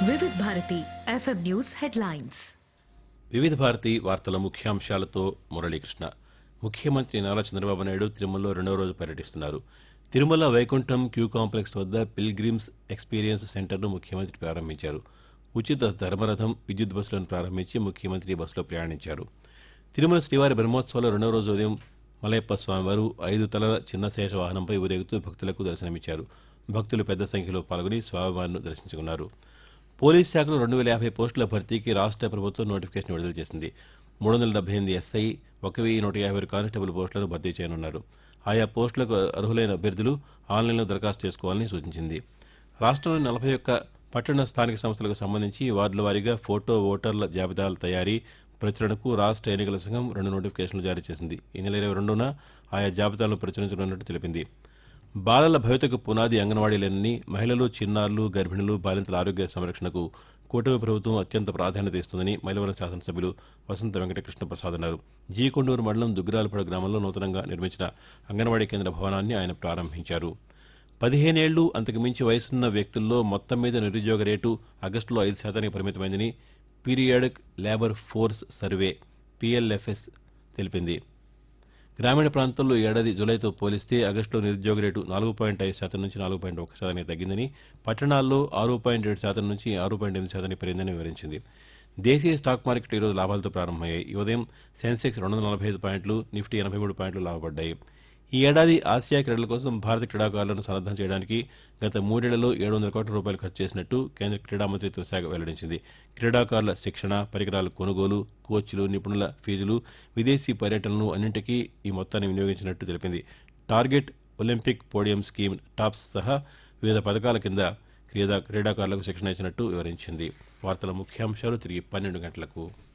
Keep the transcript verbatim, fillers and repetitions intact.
వివిధ Bharati FM news headlines. వివిధ భారతి వార్తల ముఖ్యాంశాలతో మురళీకృష్ణ. ముఖ్యమంత్రి నారా చంద్రబాబు నాయుడు తిరుమలలో రెండవ రోజు పర్యటిస్తున్నారు. తిరుమల వైకుంఠం క్యూ కాంప్లెక్స్ వద్ద పిల్గ్రిమ్స్ ఎక్స్పీరియన్స్ సెంటర్ను ముఖ్యమంత్రి ప్రారంభించారు. ఉచిత ధర్మరథం, విద్యుత్ బస్సులను ప్రారంభించి ముఖ్యమంత్రి బస్సులో ప్రయాణించారు. తిరుమల శ్రీవారి బ్రహ్మోత్సవాల్లో రెండవ రోజు ఉదయం మలయప్ప స్వామివారు ఐదు తలల చిన్న శేష వాహనంపై ఊరేగుతూ భక్తులకు దర్శనమిచ్చారు. భక్తులు పెద్ద సంఖ్యలో పాల్గొని స్వామివారిని దర్శించుకున్నారు. పోలీస్ శాఖలో రెండు వేల యాభై పోస్టుల భర్తీకి రాష్ట్ర ప్రభుత్వం నోటిఫికేషన్ విడుదల చేసింది. మూడు వందల డెబ్బై ఎనిమిది ఎస్ఐ, ఒక వెయ్యి నూట యాభై కానిస్టేబుల్ పోస్టులను భర్తీ చేయనున్నారు. ఆయా పోస్టులకు అర్హులైన అభ్యర్థులు ఆన్లైన్లో దరఖాస్తు చేసుకోవాలని సూచించింది. రాష్ట్రంలోని నలభై ఒక్క పట్టణ స్థానిక సంస్థలకు సంబంధించి వార్డుల వారీగా ఫోటో ఓటర్ల జాబితాల తయారీ, ప్రచురణకు రాష్ట్ర ఎన్నికల సంఘం రెండు నోటిఫికేషన్లు జారీ చేసింది. ఈ నెల ఇరవై రెండున ఆయా జాబితాలను ప్రచురించనున్నట్టు తెలిపింది. బాలల భవితకు పునాది అంగన్వాడీలేనని, మహిళలు, చిన్నారులు, గర్భిణులు, బాలింతల ఆరోగ్య సంరక్షణకు కూటమి ప్రభుత్వం అత్యంత ప్రాధాన్యత ఇస్తుందని మైలవరం శాసనసభ్యులు వసంత వెంకటకృష్ణ ప్రసాద్ అన్నారు. జీ కొండూరు మండలం దుగ్గిరాలపడ గ్రామంలో నూతనంగా నిర్మించిన అంగన్వాడీ కేంద్ర భవనాన్ని ఆయన ప్రారంభించారు. పదిహేనేళ్లు అంతకు మించి వయసున్న వ్యక్తుల్లో మొత్తం మీద నిరుద్యోగ రేటు ఆగస్టులో ఐదు శాతానికి పరిమితమైందని పీరియాడిక్ లేబర్ ఫోర్స్ సర్వే పీఎల్ఎఫ్ఎస్ తెలిపింది. గ్రామీణ ప్రాంతాల్లో ఈ ఏడాది జులైతో పోలిస్తే ఆగస్టులో నిరుద్యోగ రేటు నాలుగు పాయింట్ ఐదు శాతం నుంచి నాలుగు పాయింట్ ఒక శాతానికి తగ్గిందని, పట్టణాల్లో ఆరు పాయింట్ ఏడు శాతం నుంచి ఆరు పాయింట్ ఎనిమిది శాతానికి పెరిగిందని వివరించింది. దేశీయ స్టాక్ మార్కెట్ ఈరోజు లాభాలతో ప్రారంభమయ్యాయి. ఈ ఉదయం సెన్సెక్స్ రెండు వందల నలభై ఐదు పాయింట్లు, నిఫ్టీ ఎనభై మూడు పాయింట్లు లాభపడ్డాయి. ఈ ఏడాది ఆసియా క్రీడల కోసం భారత క్రీడాకారులను సన్నద్దం చేయడానికి గత మూడేళ్లలో ఏడు వందల కోట్ల రూపాయలు ఖర్చు చేసినట్టు కేంద్ర క్రీడా మంత్రిత్వ శాఖ వెల్లడించింది. క్రీడాకారుల శిక్షణ, పరికరాల కొనుగోలు, కోచ్లు, నిపుణుల ఫీజులు, విదేశీ పర్యటనలు అన్నింటికీ ఈ మొత్తాన్ని వినియోగించినట్టు తెలిపింది. Target Olympic podium scheme tops సహా వివిధ పథకాల కింద క్రీడా క్రీడాకారులకు శిక్షణ ఇచ్చినట్టు వివరించింది. వార్తల ముఖ్యాంశాలు తిరిగి పన్నెండు గంటలకు.